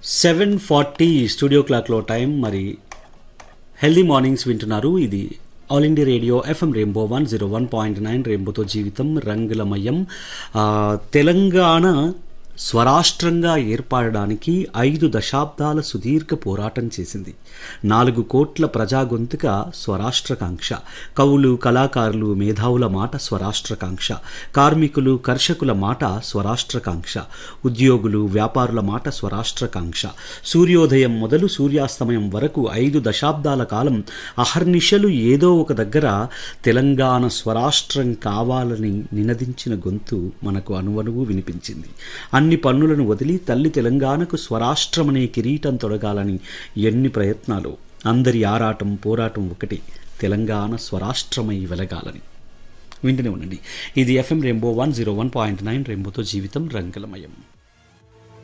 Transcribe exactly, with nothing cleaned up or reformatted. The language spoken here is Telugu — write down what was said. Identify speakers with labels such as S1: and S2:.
S1: సెవెన్ ఫార్టీ స్టూడియో క్లాక్లో టైం. మరి హెల్దీ మార్నింగ్స్ వింటున్నారు. ఇది all India radio FM rainbow one zero one point nine రెయిన్బోతో జీవితం రంగులమయం. తెలంగాణ స్వరాష్ట్రంగా ఏర్పడడానికి ఐదు దశాబ్దాల సుదీర్ఘ పోరాటం చేసింది. నాలుగు కోట్ల ప్రజా గొంతుక స్వరాష్ట్రకాంక్ష. కవులు, కళాకారులు, మేధావుల మాట స్వరాష్ట్రకాంక్ష. కార్మికులు, కర్షకుల మాట స్వరాష్ట్రకాంక్ష. ఉద్యోగులు, వ్యాపారుల మాట స్వరాష్ట్రకాంక్ష. సూర్యోదయం మొదలు సూర్యాస్తమయం వరకు ఐదు దశాబ్దాల కాలం అహర్నిశలు ఏదో ఒక దగ్గర తెలంగాణ స్వరాష్ట్రం కావాలని నినదించిన గొంతు మనకు అణువణువు వినిపించింది. అన్ని పన్నులను వదిలి తల్లి తెలంగాణకు స్వరాష్ట్రమనే కిరీటం తొడగాలని ఎన్ని ప్రయత్నాలు. అందరి ఆరాటం, పోరాటం ఒకటి, తెలంగాణ స్వరాష్ట్రమై వెలగాలని. వింటూనే ఉండండి. ఇది FM rainbow one zero one point nine రెయిన్బోతో జీవితం రంగులమయం.